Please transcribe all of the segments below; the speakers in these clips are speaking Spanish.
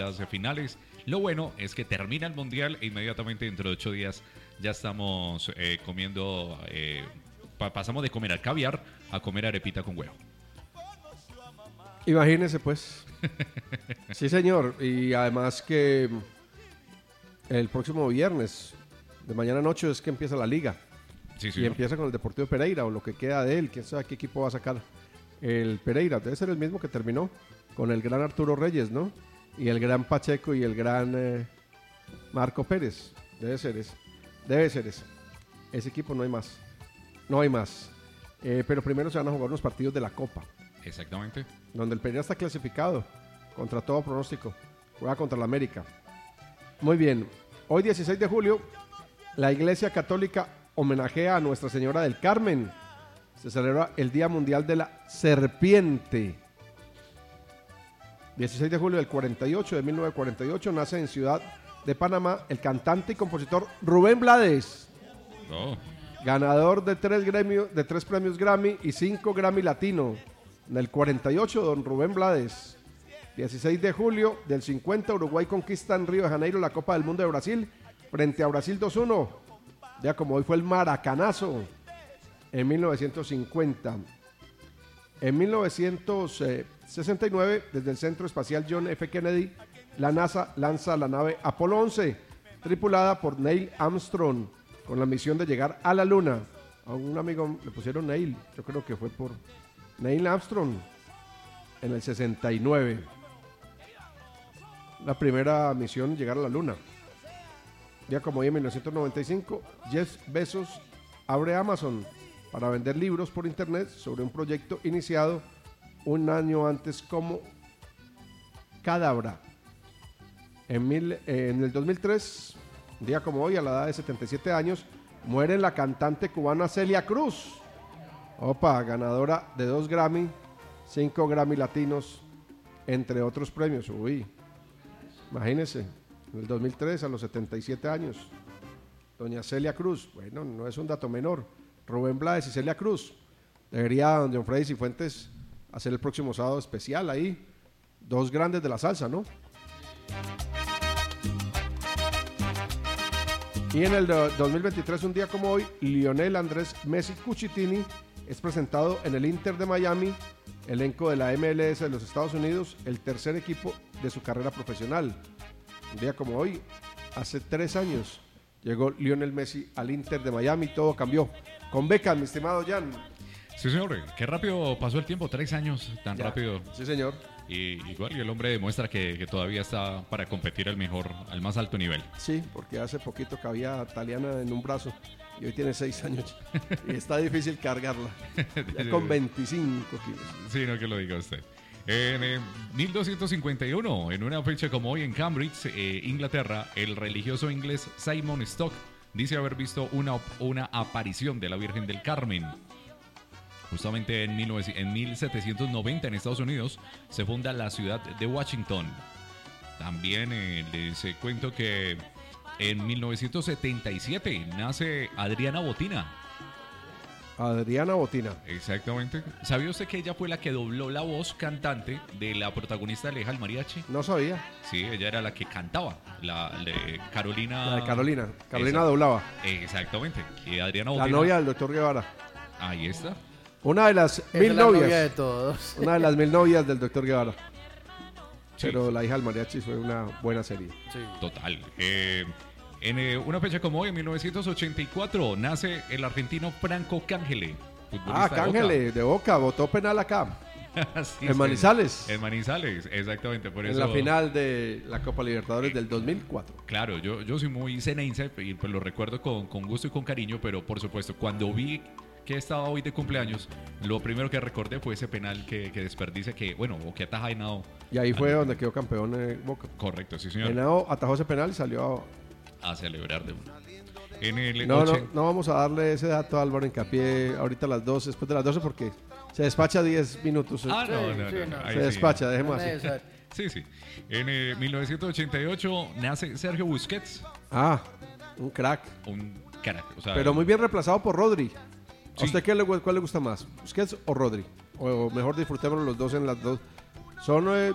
rondas finales. Lo bueno es que termina el Mundial e inmediatamente dentro de 8 días ya estamos comiendo, pasamos de comer al caviar a comer arepita con huevo. Imagínese pues. Sí, señor. Y además que el próximo viernes, de mañana a noche, es que empieza la liga. Sí, Y empieza con el Deportivo Pereira o lo que queda de él. Quién sabe qué equipo va a sacar el Pereira. Debe ser el mismo que terminó con el gran Arturo Reyes, ¿no? Y el gran Pacheco y el gran Marco Pérez. Debe ser ese. Ese equipo no hay más. No hay más. Pero primero se van a jugar unos partidos de la Copa. Exactamente. Donde el Pereira está clasificado contra todo pronóstico. Juega contra la América. Muy bien. Hoy 16 de julio, la Iglesia Católica homenajea a Nuestra Señora del Carmen. Se celebra el Día Mundial de la Serpiente. 16 de julio del 48, de 1948, nace en Ciudad de Panamá el cantante y compositor Rubén Blades. Oh. Ganador de 3 premios Grammy y 5 Grammy Latino. En el 48, don Rubén Blades. 16 de julio del 50, Uruguay conquista en Río de Janeiro la Copa del Mundo de Brasil frente a Brasil 2-1. Ya como hoy fue el Maracanazo en 1950. En 1969, desde el Centro Espacial John F. Kennedy, la NASA lanza la nave Apolo 11, tripulada por Neil Armstrong, con la misión de llegar a la Luna. A un amigo le pusieron Neil, yo creo que fue por Neil Armstrong, en el 69. La primera misión, llegar a la Luna. Ya como hoy en 1995, Jeff Bezos abre Amazon para vender libros por internet sobre un proyecto iniciado un año antes como Cadabra. En el 2003, un día como hoy, a la edad de 77 años, muere la cantante cubana Celia Cruz. Opa, ganadora de 2 Grammy, 5 Grammy Latinos, entre otros premios. Uy, imagínense, en el 2003 a los 77 años, doña Celia Cruz. Bueno, no es un dato menor. Rubén Blades y Celia Cruz. Debería don Freddy Cifuentes hacer el próximo sábado especial ahí. 2 grandes de la salsa, ¿no? Y en el 2023, un día como hoy, Lionel Andrés Messi Cucitini es presentado en el Inter de Miami, elenco de la MLS de los Estados Unidos, el tercer equipo de su carrera profesional. Un día como hoy, hace 3 años, llegó Lionel Messi al Inter de Miami, todo cambió. Con Beckham, mi estimado Jan. Sí, señor, qué rápido pasó el tiempo, 3 años, tan Ya. rápido. Sí, señor. Y igual, y el hombre demuestra que todavía está para competir al más alto nivel. Sí, porque hace poquito cabía Taliana en un brazo y hoy tiene 6 años y está difícil cargarla. Ya con 25 kilos. Sí, no que lo diga usted. En 1251, en una fecha como hoy en Cambridge, Inglaterra, el religioso inglés Simon Stock dice haber visto una aparición de la Virgen del Carmen. Justamente en 1790 en Estados Unidos se funda la ciudad de Washington. También les cuento que en 1977 nace Adriana Botina. Adriana Botina. Exactamente. ¿Sabía usted que ella fue la que dobló la voz cantante de la protagonista de Aleja el Mariachi? No sabía. Sí, ella era la que cantaba, la de Carolina. La de Carolina. Carolina Exacto. doblaba. Exactamente. Y Adriana La Botina. novia del doctor Guevara. Ahí está. Una de las Es 1000 la novia de novias. todos. Una de las 1000 novias del doctor Guevara. Sí. Pero La hija del mariachi fue una buena serie. Sí. Total. En una fecha como hoy, en 1984, nace el argentino Franco Cángele. Ah, Cángele, de Boca, votó penal acá. Sí, En sí. Manizales. En Manizales, exactamente. Por En eso, la final de la Copa Libertadores del 2004. Claro, yo soy muy ceneice y pues lo recuerdo con gusto y con cariño, pero por supuesto, cuando vi que estaba hoy de cumpleaños, lo primero que recordé fue ese penal que desperdicia, o que ataja Henao. Y ahí fue donde quedó campeón Boca. Correcto, sí señor. Henao atajó ese penal y salió A celebrar de uno. En el No vamos a darle ese dato a Álvaro Hincapié ahorita a las 12, después de las 12 porque se despacha 10 minutos. Ah, no. no. Ahí Se sí. despacha, dejemos así. Sí. En 1988 nace Sergio Busquets, Ah, un crack. un crack. O sea, Pero muy bien reemplazado por Rodri. ¿A Sí. usted cuál le gusta más? ¿Busquets o Rodri? O mejor disfrutémoslo los dos en las dos. Son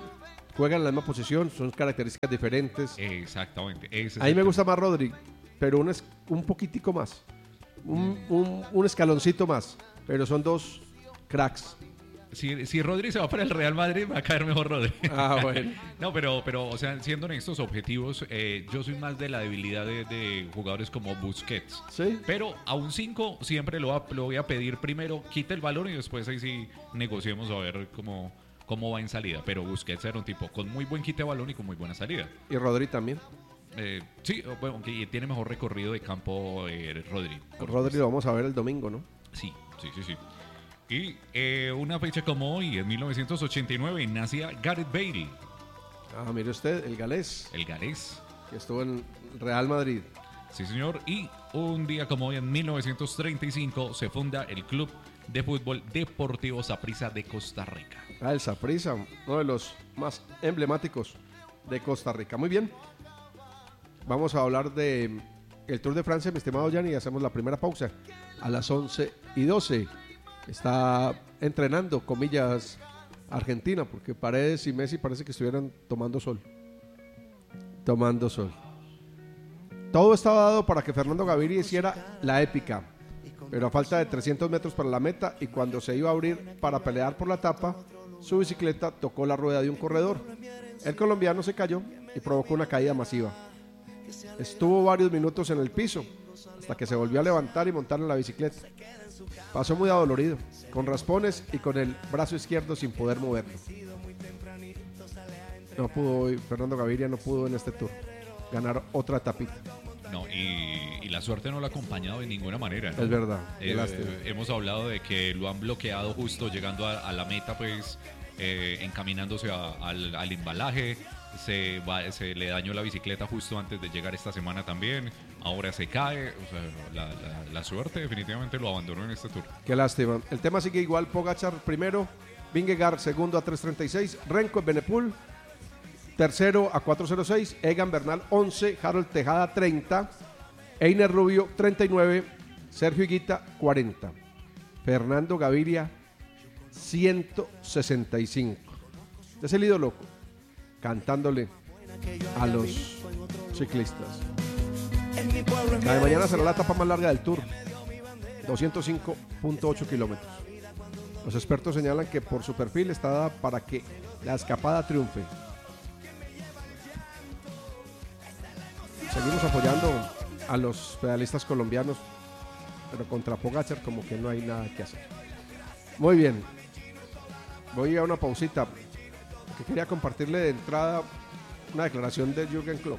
juegan en la misma posición, son características diferentes. Exactamente. A mí me gusta más Rodri, pero un poquitico más. Un escaloncito más. Pero son dos cracks. Si Rodri se va para el Real Madrid, me va a caer mejor Rodri. Bueno. No, pero, o sea, siendo honestos, objetivos, yo soy más de la debilidad de jugadores como Busquets. Sí. Pero a un 5 siempre lo voy a pedir primero, quita el balón y después ahí sí negociemos a ver cómo va en salida. Pero Busquets era un tipo con muy buen quite de balón y con muy buena salida. Y Rodri también. Sí, bueno, aunque tiene mejor recorrido de campo Rodri. Rodri lo vamos a ver el domingo, ¿no? Sí. Y una fecha como hoy, en 1989, nacía Gareth Bale. Mire usted, el galés. El galés. Que estuvo en Real Madrid. Sí, señor. Y un día como hoy, en 1935, se funda el Club de Fútbol Deportivo Saprissa de Costa Rica. El Saprissa, uno de los más emblemáticos de Costa Rica. Muy bien. Vamos a hablar de el Tour de Francia, mi estimado Gianni, y hacemos la primera pausa a las 11:12. Está entrenando, comillas, Argentina, porque Paredes y Messi parece que estuvieran tomando sol. Todo estaba dado para que Fernando Gaviria hiciera la épica, pero a falta de 300 metros para la meta y cuando se iba a abrir para pelear por la etapa, su bicicleta tocó la rueda de un corredor. El colombiano se cayó y provocó una caída masiva. Estuvo varios minutos en el piso hasta que se volvió a levantar y montar en la bicicleta. Pasó muy adolorido, con raspones y con el brazo izquierdo sin poder moverlo. No pudo hoy, Fernando Gaviria no pudo en este tour ganar otra etapita. No, y la suerte no lo ha acompañado de ninguna manera, ¿no? Es verdad. Hemos hablado de que lo han bloqueado justo llegando a la meta, pues encaminándose al embalaje. Se le dañó la bicicleta justo antes de llegar esta semana también. Ahora se cae. O sea, la suerte definitivamente lo abandonó en este tour. Qué lástima. El tema sigue igual. Pogacar primero, Vingegaard segundo a 3:36, Renko en Benepul tercero a 4:06, Egan Bernal 11, Harold Tejada 30, Einer Rubio 39, Sergio Higuita 40, Fernando Gaviria 165. Es el ídolo loco cantándole a los ciclistas. La de mañana será la etapa más larga del Tour, 205.8 kilómetros. Los expertos señalan que por su perfil está dada para que la escapada triunfe. Seguimos apoyando a los pedalistas colombianos, pero contra Pogacar como que no hay nada que hacer. Muy bien, voy a una pausita. Que quería compartirle de entrada una declaración de Jürgen Klopp.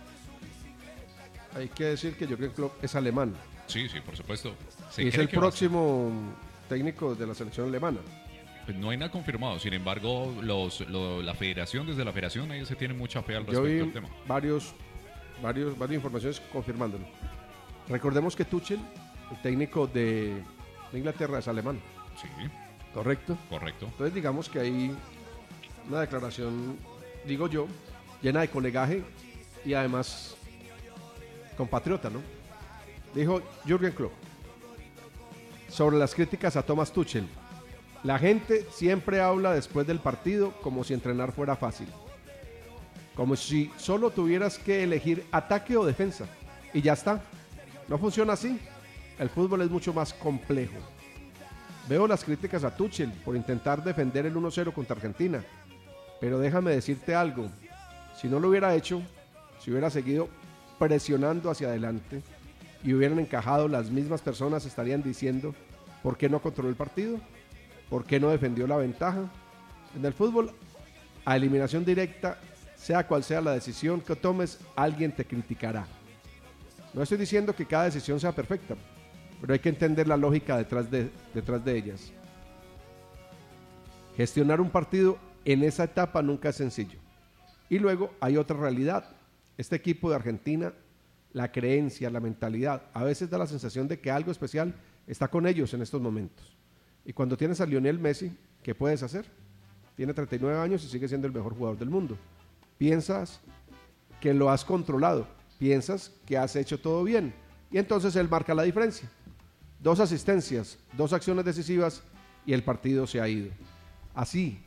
Hay que decir que Jürgen Klopp es alemán. Sí, por supuesto. Y es el próximo técnico de la selección alemana. Pues no hay nada confirmado, sin embargo, la federación, desde la federación, ellos se tienen mucha fe al respecto del tema. Varias informaciones confirmándolo. Recordemos que Tuchel, el técnico de Inglaterra, es alemán. Sí. ¿Correcto? Correcto. Entonces digamos que hay una declaración, digo yo, llena de colegaje y además compatriota, ¿no? Dijo Jürgen Klopp sobre las críticas a Thomas Tuchel: la gente siempre habla después del partido como si entrenar fuera fácil, como si solo tuvieras que elegir ataque o defensa y ya está. No funciona así. El fútbol es mucho más complejo. Veo las críticas a Tuchel por intentar defender el 1-0 contra Argentina, pero déjame decirte algo: si no lo hubiera hecho, si hubiera seguido presionando hacia adelante y hubieran encajado, las mismas personas estarían diciendo ¿por qué no controló el partido? ¿Por qué no defendió la ventaja? En el fútbol, a eliminación directa, sea cual sea la decisión que tomes, alguien te criticará. No estoy diciendo que cada decisión sea perfecta, pero hay que entender la lógica detrás de ellas. Gestionar un partido en esa etapa nunca es sencillo. Y luego hay otra realidad. Este equipo de Argentina, la creencia, la mentalidad, a veces da la sensación de que algo especial está con ellos en estos momentos. Y cuando tienes a Lionel Messi, ¿qué puedes hacer? Tiene 39 años y sigue siendo el mejor jugador del mundo. Piensas que lo has controlado, piensas que has hecho todo bien, y entonces él marca la diferencia. 2 asistencias, 2 acciones decisivas y el partido se ha ido. Así,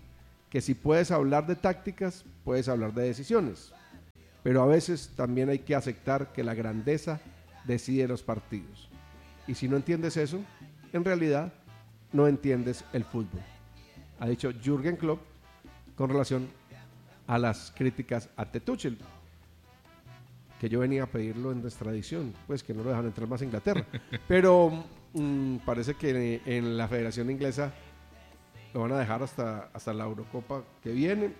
que si puedes hablar de tácticas, puedes hablar de decisiones. Pero a veces también hay que aceptar que la grandeza decide los partidos. Y si no entiendes eso, en realidad no entiendes el fútbol. Ha dicho Jürgen Klopp con relación a las críticas a Tuchel, que yo venía a pedirlo en extradición, pues que no lo dejan entrar más a Inglaterra. Pero parece que en la Federación Inglesa lo van a dejar hasta la Eurocopa que viene.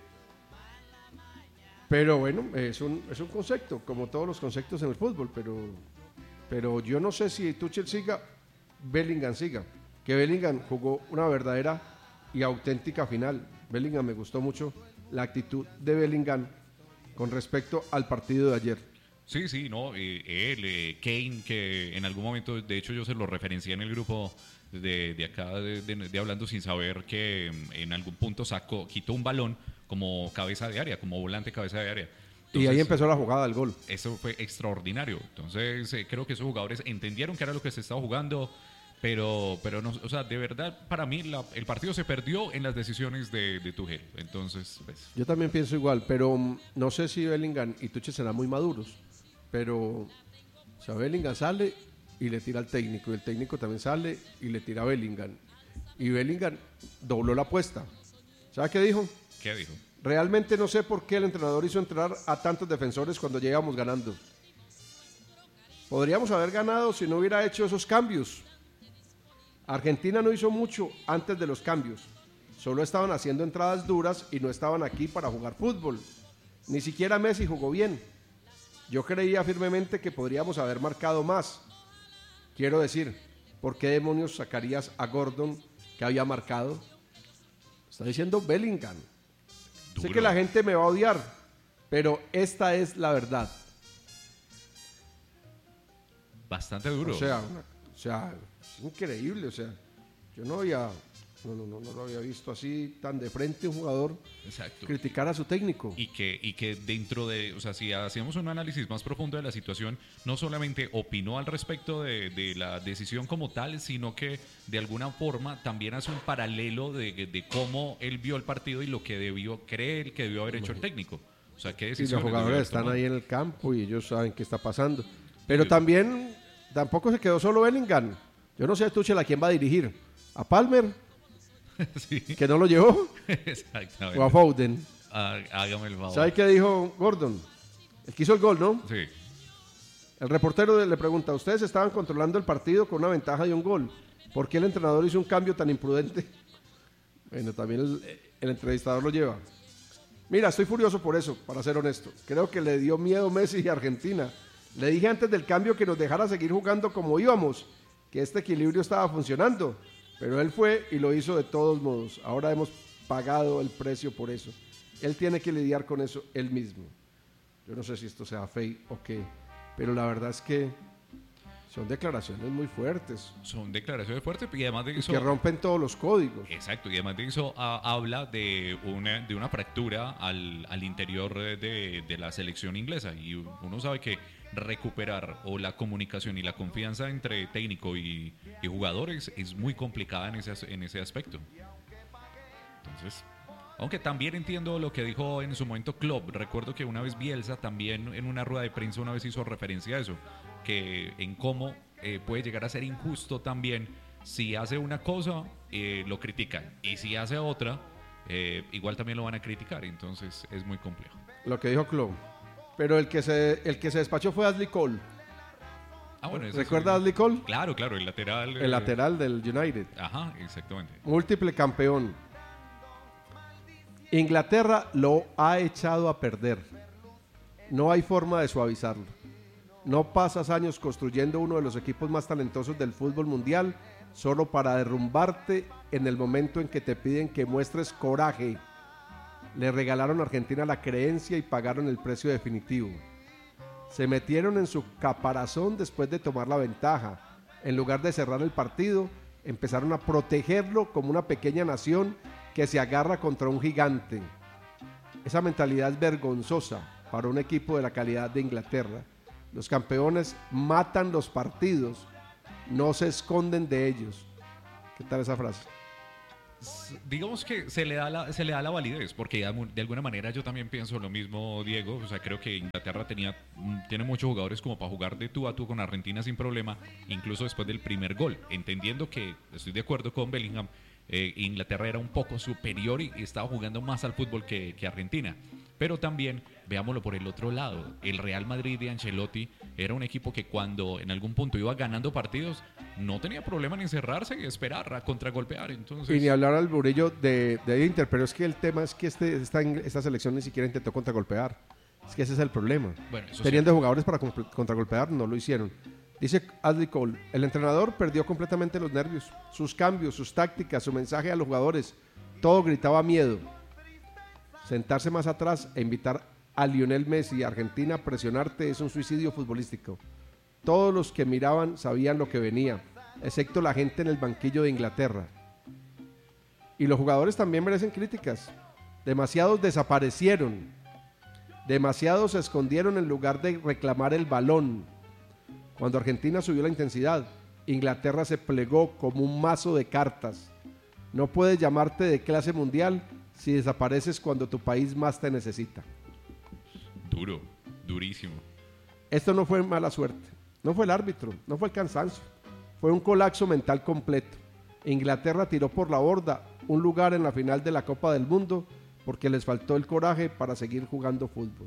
Pero bueno, es un concepto, como todos los conceptos en el fútbol, pero yo no sé si Tuchel siga, Bellingham siga, que Bellingham jugó una verdadera y auténtica final. Bellingham, me gustó mucho la actitud de Bellingham con respecto al partido de ayer. Sí, no, Kane, que en algún momento, de hecho yo se lo referencié en el grupo de acá de Hablando Sin Saber, que en algún punto quitó un balón como cabeza de área, como volante cabeza de área. Entonces, y ahí empezó la jugada del gol. Eso fue extraordinario. Entonces creo que esos jugadores entendieron que era lo que se estaba jugando, pero no, o sea, de verdad, para mí el partido se perdió en las decisiones de Tuchel. Entonces, pues. Yo también pienso igual, pero no sé si Bellingham y Tuchel serán muy maduros, pero o sea, Bellingham sale y le tira al técnico, y el técnico también sale y le tira a Bellingham, y Bellingham dobló la apuesta. ¿Sabe qué dijo? ¿Qué dijo? Realmente no sé por qué el entrenador hizo entrar a tantos defensores cuando llegamos ganando. Podríamos haber ganado si no hubiera hecho esos cambios. Argentina no hizo mucho antes de los cambios. Solo estaban haciendo entradas duras y no estaban aquí para jugar fútbol. Ni siquiera Messi jugó bien. Yo creía firmemente que podríamos haber marcado más. Quiero decir, ¿por qué demonios sacarías a Gordon, que había marcado? Está diciendo Bellingham. Duro. Sé que la gente me va a odiar, pero esta es la verdad. Bastante duro. O sea, es increíble. O sea, yo no lo había visto así tan de frente un jugador. Exacto. Criticar a su técnico. Y que dentro de, o sea, si hacíamos un análisis más profundo de la situación, no solamente opinó al respecto de la decisión como tal, sino que de alguna forma también hace un paralelo de cómo él vio el partido y lo que cree que debió haber hecho el técnico. O sea, qué Y decisiones los jugadores están ahí en el campo y ellos saben qué está pasando. Pero también, tampoco se quedó solo Bellingham. Yo no sé a Tuchel a quién va a dirigir. ¿A Palmer? Sí. ¿Que no lo llevó? Exactamente. ¿O a Foden? Hágame el favor. ¿Sabe qué dijo Gordon? El que hizo el gol, ¿no? Sí. El reportero le pregunta, ustedes estaban controlando el partido con una ventaja de un gol. ¿Por qué el entrenador hizo un cambio tan imprudente? Bueno, también el entrevistador lo lleva. Mira, estoy furioso por eso, para ser honesto. Creo que le dio miedo Messi y Argentina. Le dije antes del cambio que nos dejara seguir jugando como íbamos, que este equilibrio estaba funcionando. Pero él fue y lo hizo de todos modos. Ahora hemos pagado el precio por eso. Él tiene que lidiar con eso él mismo. Yo no sé si esto sea fake o qué, pero la verdad es que son declaraciones muy fuertes. Son declaraciones fuertes y además de eso... que rompen todos los códigos. Exacto, y además de eso habla de una fractura al interior de la selección inglesa. Y uno sabe que recuperar o la comunicación y la confianza entre técnico y jugadores es muy complicada en ese aspecto. Entonces, aunque también entiendo lo que dijo en su momento Klopp. Recuerdo que una vez Bielsa también en una rueda de prensa una vez hizo referencia a eso, que en cómo puede llegar a ser injusto también. Si hace una cosa, lo critican, y si hace otra, igual también lo van a criticar. Entonces es muy complejo. Lo que dijo Klopp. Pero el que se despachó fue Ashley Cole. Ah, bueno, ¿Recuerda a Ashley Cole? Claro, el lateral. El lateral del United. Ajá, exactamente. Múltiple campeón. Inglaterra lo ha echado a perder. No hay forma de suavizarlo. No pasas años construyendo uno de los equipos más talentosos del fútbol mundial solo para derrumbarte en el momento en que te piden que muestres coraje. Le regalaron a Argentina la creencia y pagaron el precio definitivo. Se metieron en su caparazón después de tomar la ventaja. En lugar de cerrar el partido, empezaron a protegerlo como una pequeña nación que se agarra contra un gigante. Esa mentalidad es vergonzosa para un equipo de la calidad de Inglaterra. Los campeones matan los partidos, no se esconden de ellos. ¿Qué tal esa frase? digamos que se le da la validez, porque de alguna manera yo también pienso lo mismo, Diego. O sea, creo que Inglaterra tiene muchos jugadores como para jugar de tú a tú con Argentina sin problema, incluso después del primer gol, entendiendo que estoy de acuerdo con Bellingham. Inglaterra era un poco superior y estaba jugando más al fútbol que Argentina. Pero también, veámoslo por el otro lado, el Real Madrid de Ancelotti era un equipo que cuando en algún punto iba ganando partidos, no tenía problema en encerrarse y esperar a contragolpear. Entonces... Y ni hablar al Murillo de Inter, pero es que el tema es que esta selección ni siquiera intentó contragolpear. Es que ese es el problema. Bueno, eso Teniendo jugadores para contragolpear, no lo hicieron. Dice Ashley Cole, el entrenador perdió completamente los nervios, sus cambios, sus tácticas, su mensaje a los jugadores, todo gritaba miedo. Sentarse más atrás e invitar a Lionel Messi, Argentina, a presionarte es un suicidio futbolístico. Todos los que miraban sabían lo que venía, excepto la gente en el banquillo de Inglaterra. Y los jugadores también merecen críticas. Demasiados desaparecieron, demasiados se escondieron en lugar de reclamar el balón. Cuando Argentina subió la intensidad, Inglaterra se plegó como un mazo de cartas. No puedes llamarte de clase mundial si desapareces cuando tu país más te necesita. Duro, durísimo. Esto no fue mala suerte, no fue el árbitro, no fue el cansancio, fue un colapso mental completo. Inglaterra tiró por la borda un lugar en la final de la Copa del Mundo porque les faltó el coraje para seguir jugando fútbol.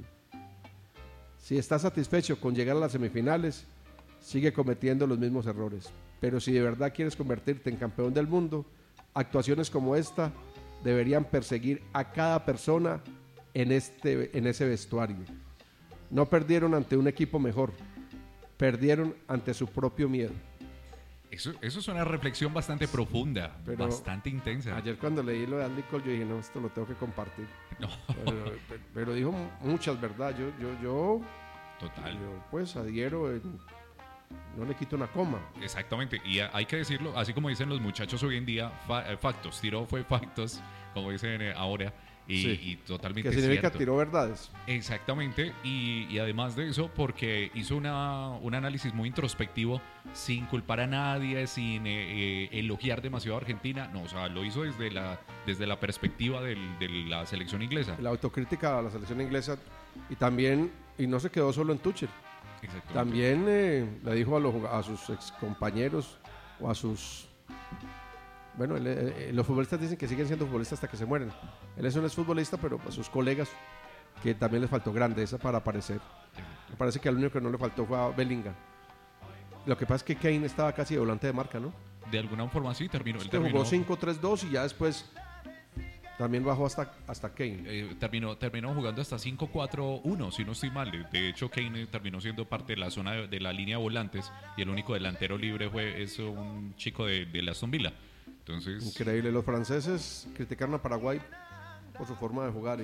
Si estás satisfecho con llegar a las semifinales, sigue cometiendo los mismos errores. Pero si de verdad quieres convertirte en campeón del mundo, actuaciones como esta deberían perseguir a cada persona en ese vestuario. No perdieron ante un equipo mejor, perdieron ante su propio miedo. Eso es una reflexión bastante profunda, pero bastante intensa. Ayer cuando leí lo de Ashley Cole, yo dije, no, esto lo tengo que compartir. No. Pero dijo muchas verdades. Yo Total. Yo pues adhiero, no le quito una coma. Exactamente, y hay que decirlo, así como dicen los muchachos hoy en día, factos, tiró fue factos, como dicen ahora. Y totalmente que significa cierto. Tiró verdades. Exactamente, y además de eso, porque hizo un análisis muy introspectivo, sin culpar a nadie, sin elogiar demasiado a Argentina. No, o sea, lo hizo desde la perspectiva de la selección inglesa. La autocrítica a la selección inglesa, y también, y no se quedó solo en Tuchel. También le dijo a sus ex compañeros o a sus... Bueno, los futbolistas dicen que siguen siendo futbolistas hasta que se mueren. Él es un exfutbolista, pero a sus colegas, que también les faltó grandeza para aparecer. Me parece que al único que no le faltó fue a Bellingham. Lo que pasa es que Kane estaba casi de volante de marca, ¿no? De alguna forma sí, terminó. Jugó 5-3-2 y ya después también bajó hasta Kane. Terminó jugando hasta 5-4-1, si no estoy mal. De hecho, Kane terminó siendo parte de la zona de la línea de volantes y el único delantero libre es un chico de Aston Villa. Entonces... Increíble. Los franceses criticaron a Paraguay por su forma de jugar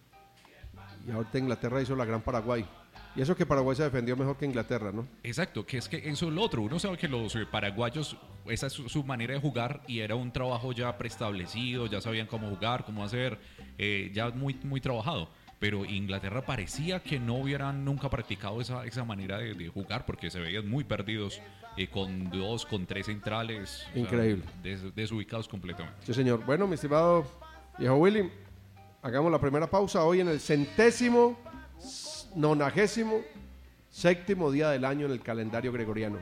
y ahorita Inglaterra hizo la gran Paraguay. Y eso que Paraguay se defendió mejor que Inglaterra, ¿no? Exacto, que es que eso es lo otro. Uno sabe que los paraguayos, esa es su manera de jugar y era un trabajo ya preestablecido, ya sabían cómo jugar, cómo hacer, ya muy, muy trabajado. Pero Inglaterra parecía que no hubieran nunca practicado esa manera de jugar porque se veían muy perdidos con 2, con 3 centrales. Increíble. O sea, desubicados completamente. Sí, señor. Bueno, mi estimado viejo Willy, hagamos la primera pausa hoy en el 197º día del año en el calendario gregoriano.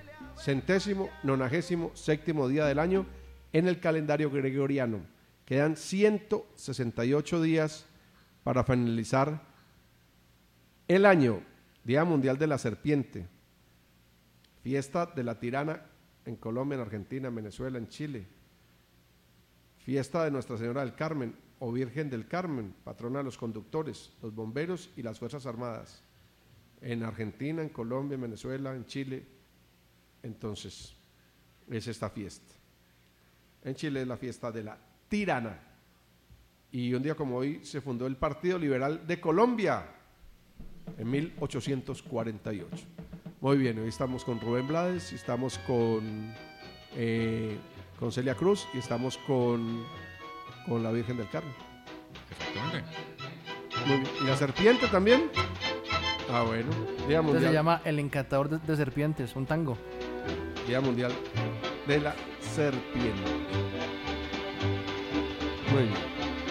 197º día del año en el calendario gregoriano. Quedan 168 días para finalizar el año. Día Mundial de la Serpiente, fiesta de la Tirana en Colombia, en Argentina, en Venezuela, en Chile, fiesta de Nuestra Señora del Carmen o Virgen del Carmen, patrona de los conductores, los bomberos y las Fuerzas Armadas, en Argentina, en Colombia, en Venezuela, en Chile. Entonces es esta fiesta. En Chile es la fiesta de la Tirana. Y un día como hoy se fundó el Partido Liberal de Colombia en 1848. Muy bien, hoy estamos con Rubén Blades, estamos con Celia Cruz y estamos con la Virgen del Carmen. Exactamente. Muy bien. ¿Y la serpiente también? Ah, bueno. Día Mundial. Se llama El Encantador de Serpientes, un tango. Día Mundial de la Serpiente. Muy bien.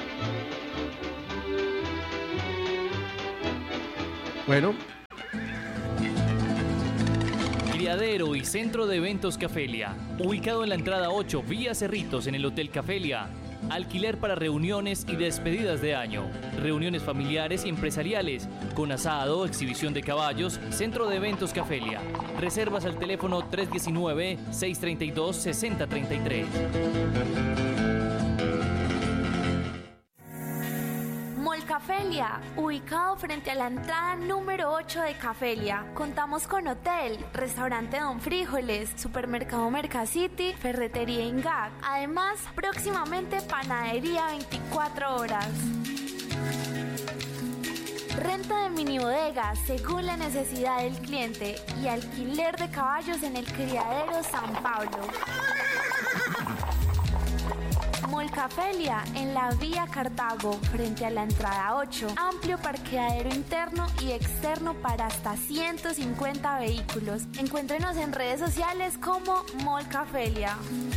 Bueno, Criadero y Centro de Eventos Cafelia, ubicado en la entrada 8 vía Cerritos en el Hotel Cafelia. Alquiler para reuniones y despedidas de año, reuniones familiares y empresariales, con asado, exhibición de caballos, Centro de Eventos Cafelia. Reservas al teléfono 319-632-6033. Cafelia, ubicado frente a la entrada número 8 de Cafelia. Contamos con hotel, restaurante Don Frijoles, supermercado Mercacity, ferretería Ingag. Además, próximamente panadería 24 horas. Renta de mini bodegas según la necesidad del cliente y alquiler de caballos en el criadero San Pablo. Molcafelia, en la vía Cartago, frente a la entrada 8. Amplio parqueadero interno y externo para hasta 150 vehículos. Encuéntrenos en redes sociales como Molcafelia.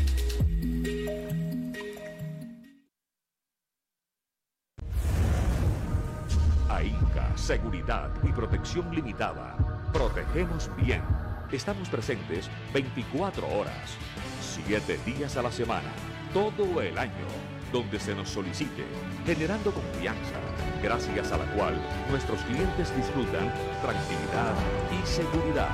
AINCA, Seguridad y Protección Limitada. Protegemos bien. Estamos presentes 24 horas, 7 días a la semana, todo el año, donde se nos solicite, generando confianza, gracias a la cual nuestros clientes disfrutan tranquilidad y seguridad.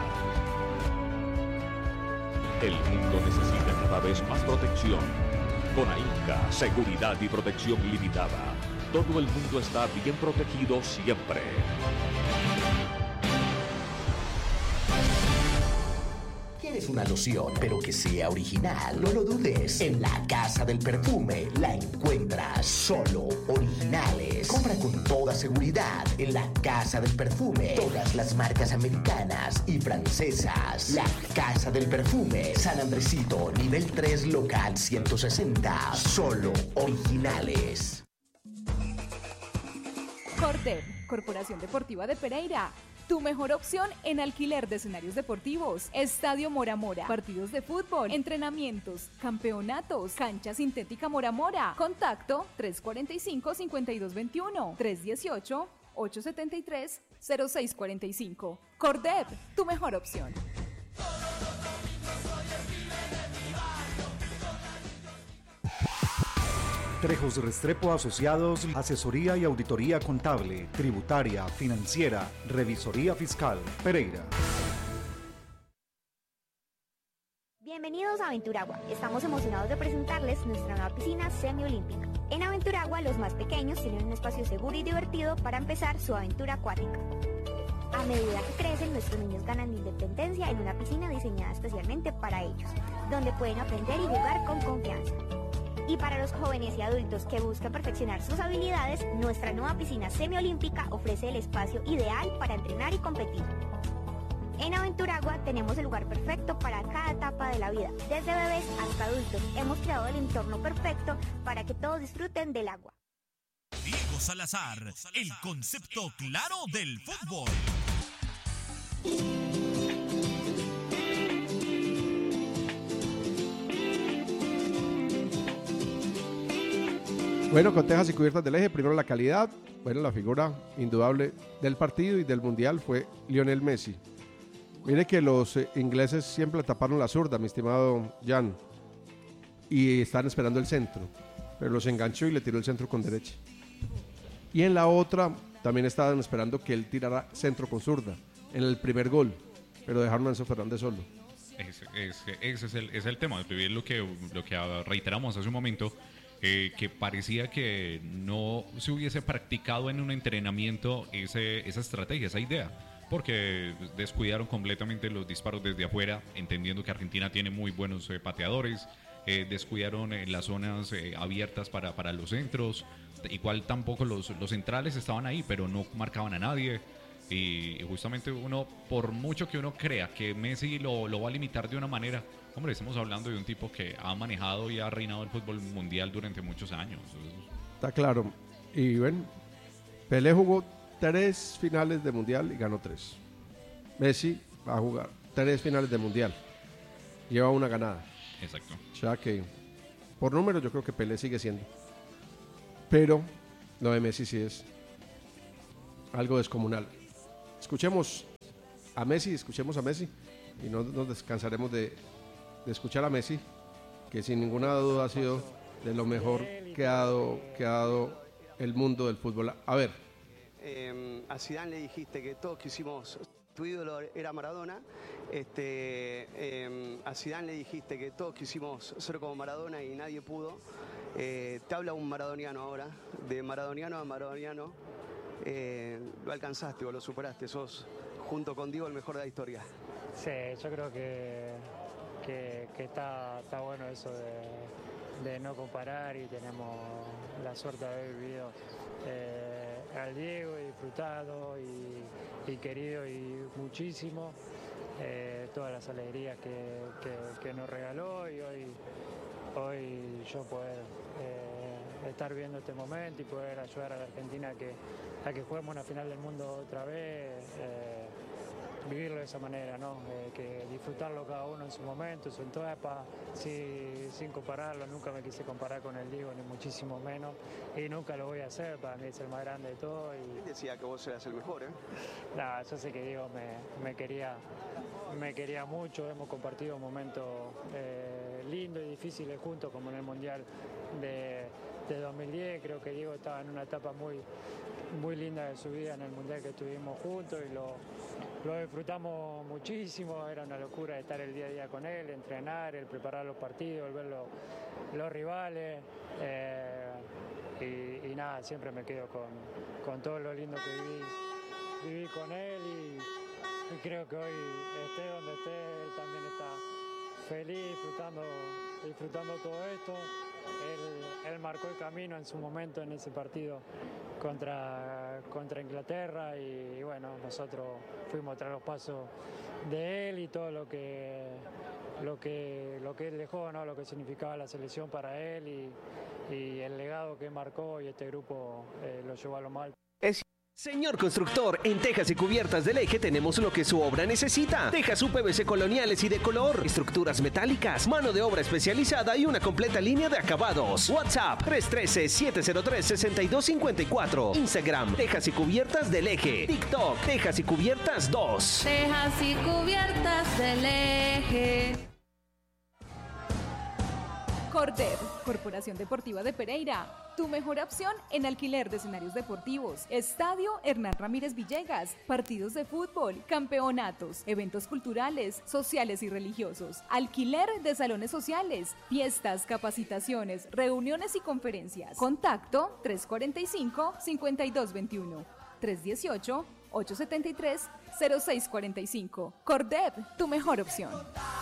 El mundo necesita cada vez más protección. Con AINCA, Seguridad y Protección Limitada, todo el mundo está bien protegido siempre. ¿Quieres una loción, pero que sea original? No lo dudes. En la Casa del Perfume la encuentras. Solo originales. Compra con toda seguridad en la Casa del Perfume. Todas las marcas americanas y francesas. La Casa del Perfume. San Andresito, nivel 3, local 160. Solo originales. Cordel, Corporación Deportiva de Pereira. Tu mejor opción en alquiler de escenarios deportivos, Estadio Mora Mora, partidos de fútbol, entrenamientos, campeonatos, cancha sintética Mora Mora. Contacto 345-5221, 318-873-0645. Cordel, tu mejor opción. Trejos Restrepo Asociados, asesoría y auditoría contable, tributaria, financiera, revisoría fiscal, Pereira. Bienvenidos a Aventuragua. Estamos emocionados de presentarles nuestra nueva piscina semiolímpica. En Aventuragua, los más pequeños tienen un espacio seguro y divertido para empezar su aventura acuática. A medida que crecen, nuestros niños ganan independencia en una piscina diseñada especialmente para ellos, donde pueden aprender y jugar con confianza. Y para los jóvenes y adultos que buscan perfeccionar sus habilidades, nuestra nueva piscina semiolímpica ofrece el espacio ideal para entrenar y competir. En Aventuragua tenemos el lugar perfecto para cada etapa de la vida. Desde bebés hasta adultos, hemos creado el entorno perfecto para que todos disfruten del agua. Diego Salazar, el concepto claro del fútbol. Bueno, con tejas y cubiertas del eje, primero la calidad. Bueno, la figura indudable del partido y del Mundial fue Lionel Messi. Mire que los ingleses siempre taparon la zurda, mi estimado Jan, y están esperando el centro, pero los enganchó y le tiró el centro con derecha. Y en la otra también estaban esperando que él tirara centro con zurda, en el primer gol, pero dejaron a Enzo Fernández solo. Ese es el tema, es lo que reiteramos hace un momento. Que parecía que no se hubiese practicado en un entrenamiento esa estrategia, esa idea, porque descuidaron completamente los disparos desde afuera, entendiendo que Argentina tiene muy buenos pateadores, descuidaron las zonas abiertas para los centros, igual tampoco los centrales estaban ahí, pero no marcaban a nadie. Y justamente uno, por mucho que uno crea que Messi lo va a limitar de una manera, hombre, estamos hablando de un tipo que ha manejado y ha reinado el fútbol mundial durante muchos años. Está claro. Y bueno, Pelé jugó 3 finales de mundial y ganó 3. Messi va a jugar 3 finales de mundial. Lleva una ganada. Exacto. O sea que, por números, yo creo que Pelé sigue siendo. Pero lo de Messi sí es algo descomunal. Escuchemos a Messi y no nos descansaremos de escuchar a Messi, que sin ninguna duda ha sido de lo mejor que ha dado el mundo del fútbol. A ver. A Zidane le dijiste que todos quisimos, tu ídolo era Maradona, a Zidane le dijiste que todos quisimos ser como Maradona y nadie pudo. Te habla un maradoniano ahora, de maradoniano a maradoniano, lo alcanzaste o lo superaste, sos junto con Diego el mejor de la historia. Sí, yo creo que está bueno eso de no comparar, y tenemos la suerte de haber vivido al Diego y disfrutado y querido y muchísimo todas las alegrías que nos regaló, y hoy yo poder estar viendo este momento y poder ayudar a la Argentina a que juguemos una final del mundo otra vez, vivirlo de esa manera, ¿no? Que disfrutarlo cada uno en su momento, en su etapa, sin compararlo. Nunca me quise comparar con el Diego, ni muchísimo menos, y nunca lo voy a hacer. Para mí es el más grande de todo. Y decía que vos eras el mejor, ¿eh? No, yo sé que Diego me quería mucho. Hemos compartido momentos lindos y difíciles juntos, como en el Mundial de 2010. Creo que Diego estaba en una etapa muy linda de su vida en el Mundial que estuvimos juntos, y lo disfrutamos muchísimo. Era una locura estar el día a día con él, entrenar, el preparar los partidos, el ver los rivales, y nada, siempre me quedo con todo lo lindo que viví con él, y creo que hoy esté donde esté, él también está feliz, disfrutando todo esto. Él marcó el camino en su momento en ese partido contra Inglaterra, y bueno, nosotros fuimos tras los pasos de él y todo lo que él dejó, ¿no? Lo que significaba la selección para él, y el legado que marcó, y este grupo lo llevó a lo más alto. Señor constructor, en Tejas y Cubiertas del Eje tenemos lo que su obra necesita. Tejas UPVC coloniales y de color, estructuras metálicas, mano de obra especializada y una completa línea de acabados. WhatsApp 313-703-6254. Instagram Tejas y Cubiertas del Eje. TikTok Tejas y Cubiertas 2. Tejas y Cubiertas del Eje. Cordev, Corporación Deportiva de Pereira, tu mejor opción en alquiler de escenarios deportivos, Estadio Hernán Ramírez Villegas, partidos de fútbol, campeonatos, eventos culturales, sociales y religiosos, alquiler de salones sociales, fiestas, capacitaciones, reuniones y conferencias. Contacto 345-5221, 318-873-0645. Cordev, tu mejor opción.